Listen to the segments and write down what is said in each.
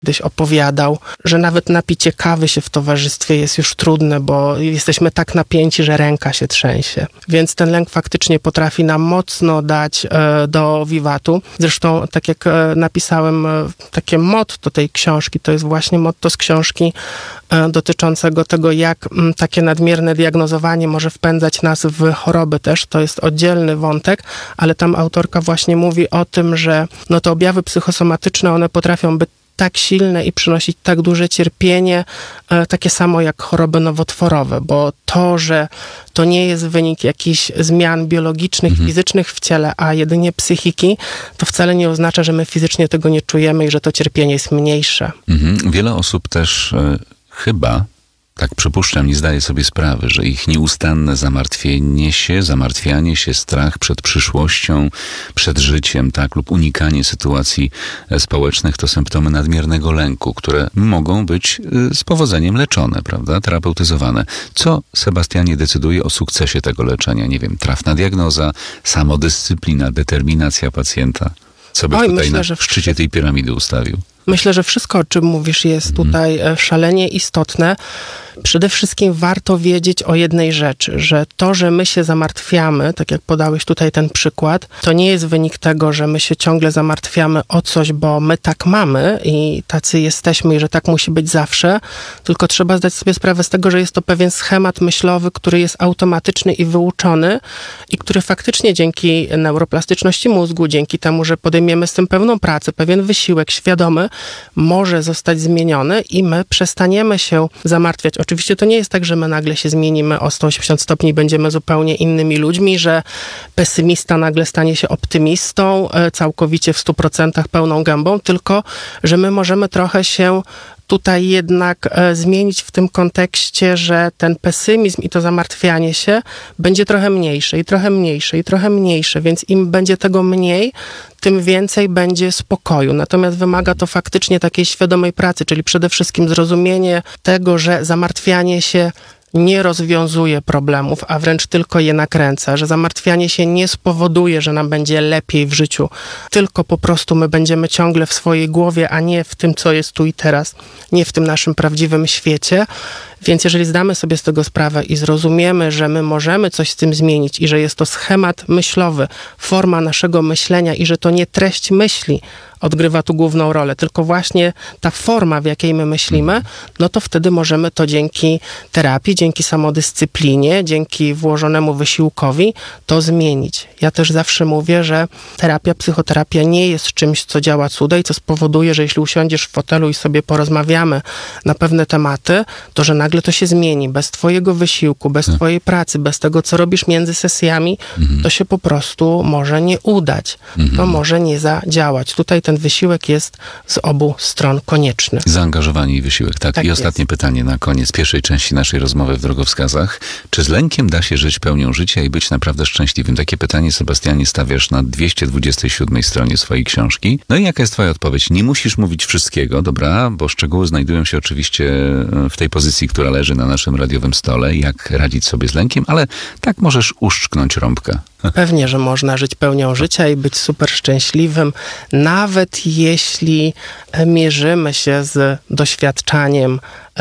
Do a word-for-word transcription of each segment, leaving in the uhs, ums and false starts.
kiedyś opowiadał, że nawet napicie kawy się w towarzystwie jest już trudne, bo jesteśmy tak napięci, że ręka się trzęsie. Więc ten lęk faktycznie potrafi nam mocno dać e, do wiwatu. Zresztą, tak jak e, napisałem, e, takie motto tej książki, to jest właśnie motto z książki e, dotyczącego tego, jak m, takie nadmierne diagnozowanie może wpędzać nas w choroby też. To jest oddzielny wątek, ale tam autorka właśnie mówi o tym, że no te objawy psychosomatyczne, one potrafią być tak silne i przynosić tak duże cierpienie, e, takie samo jak choroby nowotworowe, bo to, że to nie jest wynik jakichś zmian biologicznych, mhm. fizycznych w ciele, a jedynie psychiki, to wcale nie oznacza, że my fizycznie tego nie czujemy i że to cierpienie jest mniejsze. Mhm. Wiele osób też e, chyba, tak przypuszczam, nie zdaje sobie sprawy, że ich nieustanne zamartwienie się, zamartwianie się, strach przed przyszłością, przed życiem, tak, lub unikanie sytuacji społecznych to symptomy nadmiernego lęku, które mogą być z powodzeniem leczone, prawda, terapeutyzowane. Co, Sebastianie, decyduje o sukcesie tego leczenia? Nie wiem, trafna diagnoza, samodyscyplina, determinacja pacjenta? Co by Oj, tutaj myślę, na że szczycie tej piramidy ustawił? Myślę, że wszystko, o czym mówisz, jest tutaj szalenie istotne. Przede wszystkim warto wiedzieć o jednej rzeczy, że to, że my się zamartwiamy, tak jak podałeś tutaj ten przykład, to nie jest wynik tego, że my się ciągle zamartwiamy o coś, bo my tak mamy i tacy jesteśmy i że tak musi być zawsze, tylko trzeba zdać sobie sprawę z tego, że jest to pewien schemat myślowy, który jest automatyczny i wyuczony i który faktycznie dzięki neuroplastyczności mózgu, dzięki temu, że podejmiemy z tym pewną pracę, pewien wysiłek świadomy, może zostać zmieniony i my przestaniemy się zamartwiać. Oczywiście to nie jest tak, że my nagle się zmienimy o sto osiemdziesiąt stopni i będziemy zupełnie innymi ludźmi, że pesymista nagle stanie się optymistą, całkowicie w stu procentach pełną gębą, tylko że my możemy trochę się tutaj jednak e, zmienić w tym kontekście, że ten pesymizm i to zamartwianie się będzie trochę mniejsze i trochę mniejsze i trochę mniejsze, więc im będzie tego mniej, tym więcej będzie spokoju. Natomiast wymaga to faktycznie takiej świadomej pracy, czyli przede wszystkim zrozumienie tego, że zamartwianie się nie rozwiązuje problemów, a wręcz tylko je nakręca, że zamartwianie się nie spowoduje, że nam będzie lepiej w życiu, tylko po prostu my będziemy ciągle w swojej głowie, a nie w tym, co jest tu i teraz, nie w tym naszym prawdziwym świecie. Więc jeżeli zdamy sobie z tego sprawę i zrozumiemy, że my możemy coś z tym zmienić i że jest to schemat myślowy, forma naszego myślenia i że to nie treść myśli odgrywa tu główną rolę, tylko właśnie ta forma, w jakiej my myślimy, no to wtedy możemy to dzięki terapii, dzięki samodyscyplinie, dzięki włożonemu wysiłkowi to zmienić. Ja też zawsze mówię, że terapia, psychoterapia nie jest czymś, co działa cuda i co spowoduje, że jeśli usiądziesz w fotelu i sobie porozmawiamy na pewne tematy, to że nagle to się zmieni. Bez twojego wysiłku, bez hmm. twojej pracy, bez tego, co robisz między sesjami, hmm. to się po prostu może nie udać. Hmm. To może nie zadziałać. Tutaj ten wysiłek jest z obu stron konieczny. Zaangażowanie i wysiłek, tak. tak I ostatnie jest. pytanie na koniec pierwszej części naszej rozmowy w drogowskazach. Czy z lękiem da się żyć pełnią życia i być naprawdę szczęśliwym? Takie pytanie, Sebastianie, stawiasz na dwieście dwudziestej siódmej stronie swojej książki. No i jaka jest twoja odpowiedź? Nie musisz mówić wszystkiego, dobra, bo szczegóły znajdują się oczywiście w tej pozycji, która leży na naszym radiowym stole, jak radzić sobie z lękiem, ale tak możesz uszczknąć rąbkę. Pewnie, że można żyć pełnią życia i być super szczęśliwym, nawet jeśli mierzymy się z doświadczaniem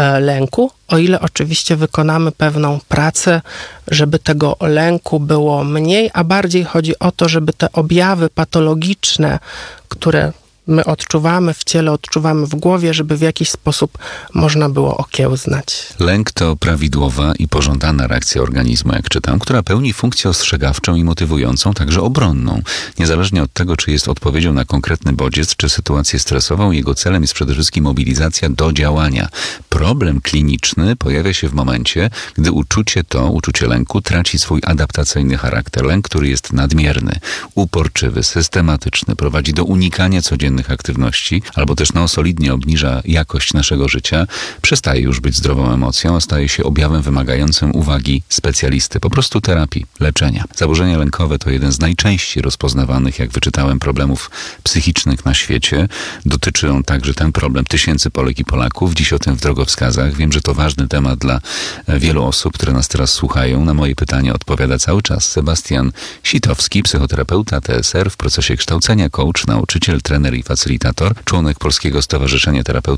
lęku, o ile oczywiście wykonamy pewną pracę, żeby tego lęku było mniej, a bardziej chodzi o to, żeby te objawy patologiczne, które my odczuwamy w ciele, odczuwamy w głowie, żeby w jakiś sposób można było okiełznać. Lęk to prawidłowa i pożądana reakcja organizmu, jak czytam, która pełni funkcję ostrzegawczą i motywującą, także obronną. Niezależnie od tego, czy jest odpowiedzią na konkretny bodziec, czy sytuację stresową, jego celem jest przede wszystkim mobilizacja do działania. Problem kliniczny pojawia się w momencie, gdy uczucie to, uczucie lęku, traci swój adaptacyjny charakter. Lęk, który jest nadmierny, uporczywy, systematyczny, prowadzi do unikania codziennych aktywności, albo też no, solidnie obniża jakość naszego życia, przestaje już być zdrową emocją, a staje się objawem wymagającym uwagi specjalisty, po prostu terapii, leczenia. Zaburzenia lękowe to jeden z najczęściej rozpoznawanych, jak wyczytałem, problemów psychicznych na świecie. Dotyczy on także ten problem tysięcy Polek i Polaków. Dziś o tym w drogowskazach. Wiem, że to ważny temat dla wielu osób, które nas teraz słuchają. Na moje pytania odpowiada cały czas Sebastian Sitowski, psychoterapeuta T S R w procesie kształcenia, coach, nauczyciel, trener i facylitator, członek Polskiego Stowarzyszenia Terapeutów